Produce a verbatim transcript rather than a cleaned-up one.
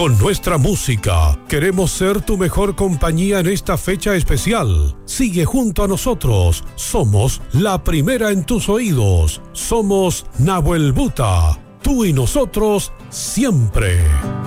con nuestra música. Queremos ser tu mejor compañía en esta fecha especial. Sigue junto a nosotros. Somos la primera en tus oídos. Somos Nahuel Buta. Tú y nosotros siempre.